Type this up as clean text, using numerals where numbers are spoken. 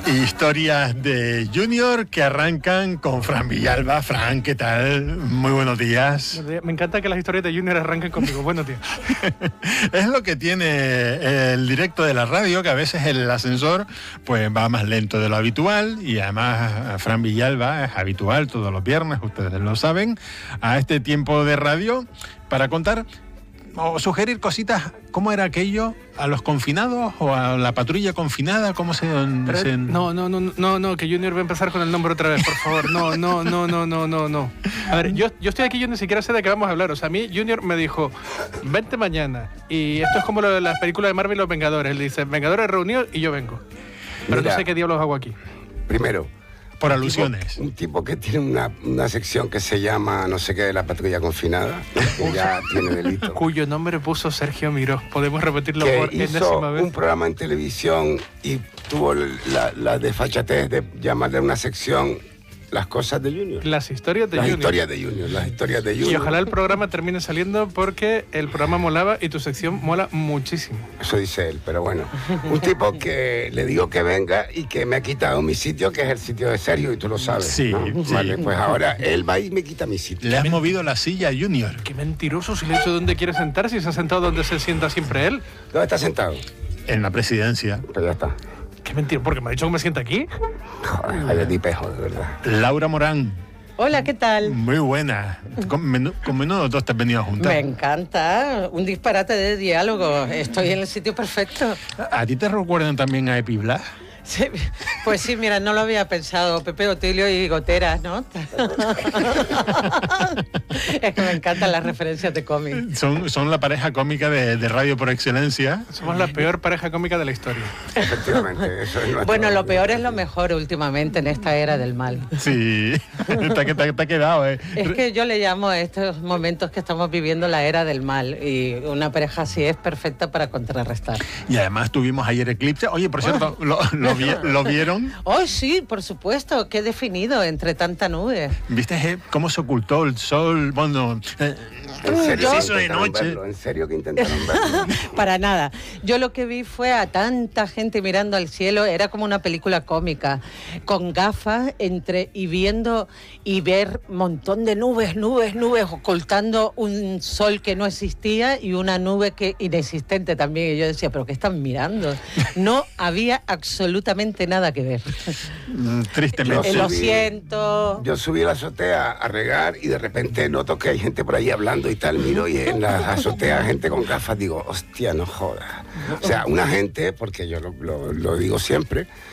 Historias de Junior que arrancan con Fran Villalba. Fran, ¿qué tal? Muy buenos días. Me encanta que las historias de Junior arranquen conmigo. Buenos días. Es lo que tiene el directo de la radio, que a veces el ascensor pues va más lento de lo habitual, y además Fran Villalba es habitual todos los viernes, ustedes lo saben, a este tiempo de radio para contar o sugerir cositas. ¿Cómo era aquello? ¿A los confinados o a la patrulla confinada? ¿Cómo se...? No, que Junior va a empezar con el nombre otra vez, por favor. No. A ver, yo estoy aquí, yo ni siquiera sé de qué vamos a hablar. O sea, a mí Junior me dijo, vente mañana. Y esto es como lo de las películas de Marvel y los Vengadores. Él dice, Vengadores reunidos y yo vengo. Pero mira, no sé qué diablos hago aquí. Primero, por alusiones. Un tipo que tiene una sección que se llama no sé qué de la patrulla confinada, que ya tiene delito. Cuyo nombre puso Sergio Miró. Podemos repetirlo que por hizo enésima vez. un programa en televisión y tuvo la desfachatez de llamarle a una sección las cosas de Junior. Las historias de Las Junior. historias de Junior, las historias de Junior. Y ojalá el programa termine saliendo porque el programa molaba y tu sección mola muchísimo. Eso dice él, pero bueno. Un tipo que le digo que venga y que me ha quitado mi sitio, que es el sitio de Sergio, y tú lo sabes. Sí, ¿no? sí. Vale, pues ahora él va y me quita mi sitio. Le has movido la silla a Junior. Qué mentiroso, si le he dicho dónde quiere sentar, si se ha sentado donde se sienta siempre él. ¿Dónde está sentado? En la presidencia. Pues ya está. Qué mentira, porque me ha dicho que me sienta aquí. Joder, vaya tipejo, de verdad. Laura Morán. Hola, ¿qué tal? Muy buena. Con menudo dos te has venido a juntar. Me encanta, un disparate de diálogo. Estoy en el sitio perfecto. ¿A ti te recuerdan también a Epi Blas? Sí, pues sí, mira, no lo había pensado. Pepe Otilio y Goteras, ¿no? Es que me encantan las referencias de cómic. Son la pareja cómica de radio por excelencia. Somos la peor pareja cómica de la historia. Efectivamente, eso es nuestro... Bueno, lo peor es lo mejor últimamente en esta era del mal. Sí, te ha quedado, ¿eh? Es que yo le llamo a estos momentos que estamos viviendo la era del mal, y una pareja así es perfecta para contrarrestar. Y además tuvimos ayer eclipse. Oye, por cierto, ¿lo vieron? Oh, sí, por supuesto, qué definido entre tanta nube. ¿Viste cómo se ocultó el sol? Bueno, ¿En serio, se hizo de intentaron noche. verlo? ¿En serio que intentaron verlo? Para nada. Yo lo que vi fue a tanta gente mirando al cielo, era como una película cómica, con gafas y viendo y ver un montón de nubes, ocultando un sol que no existía y una nube que inexistente también. Y yo decía, ¿pero qué están mirando? No había absolutamente nada que ver. Tristemente. Lo siento. Yo subí a la azotea a regar y de repente noto que hay gente por ahí hablando y tal, miro y en la azotea gente con gafas, digo, hostia, no jodas. O sea, una gente, porque yo lo digo siempre,